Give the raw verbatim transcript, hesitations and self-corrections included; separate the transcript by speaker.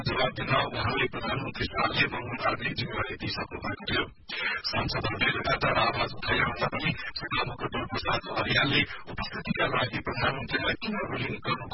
Speaker 1: जवाब दिन उहाँले प्रधानमन्त्री शाहले मंगलबारले जिम्मेवारी दिइसक्नु भएको थियो। सांसदहरूले लगातार आवाज उठाइरहँदा पनि सभामुख टोल प्रसाद अर्यालले उपस्थितिका लागि प्रधानमन्त्रीलाई किन रुलिङ गर्नु